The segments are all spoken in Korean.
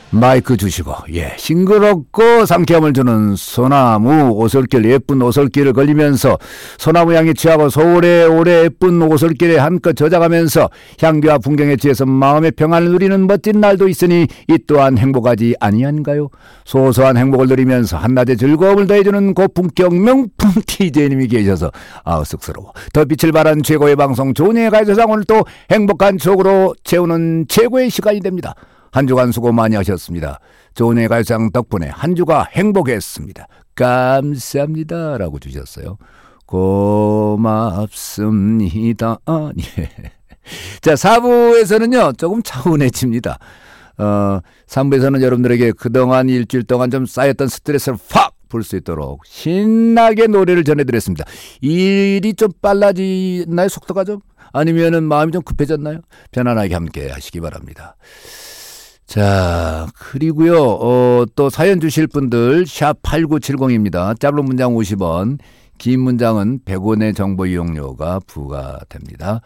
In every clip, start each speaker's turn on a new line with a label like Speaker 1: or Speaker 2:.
Speaker 1: 마이크 주시고, 싱그럽고 상쾌함을 주는 소나무 오솔길, 예쁜 오솔길을 걸리면서 소나무 향이 취하고 오래 예쁜 오솔길에 한껏 젖어가면서 향기와 풍경에 취해서 마음의 평안을 누리는 멋진 날도 있으니 이 또한 행복하지 아니한가요? 소소한 행복을 누리면서 한낮의 즐거움을 더해주는 고품격 명품 TJ님이 계셔서 쑥스러워. 더 빛을 발한 최고의 방송 조은의 가요세상, 오늘 또 행복한 추억으로 채우는 최고의 시간이 됩니다. 한 주간 수고 많이 하셨습니다. 조은의 가요상 덕분에 한 주가 행복했습니다. 감사합니다 라고 주셨어요. 고맙습니다. 자, 4부에서는요 조금 차분해집니다. 3부에서는 여러분들에게 그동안 일주일 동안 좀 쌓였던 스트레스를 팍 풀 수 있도록 신나게 노래를 전해드렸습니다. 일이 좀 빨라지나요? 속도가 좀? 아니면은 마음이 좀 급해졌나요? 편안하게 함께 하시기 바랍니다. 자, 그리고요, 또 사연 주실 분들, 샵 8970입니다. 짧은 문장 50원, 긴 문장은 100원의 정보 이용료가 부과됩니다.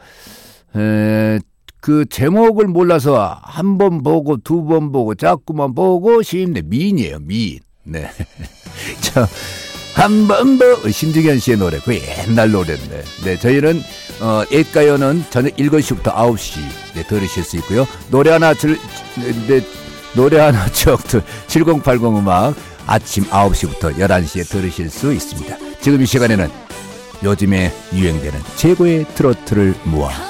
Speaker 1: 그 제목을 몰라서 한 번 보고, 두 번 보고, 자꾸만 보고, 시인데, 미인이에요, 미인. 네. 자, 한 번 신중현 씨의 노래, 그 옛날 노래인데. 네, 저희는, 옛가요는 저녁 7시부터 9시 들으실 수 있고요. 노래 하나 추억 7080 음악 아침 9시부터 11시에 들으실 수 있습니다. 지금 이 시간에는 요즘에 유행되는 최고의 트로트를 모아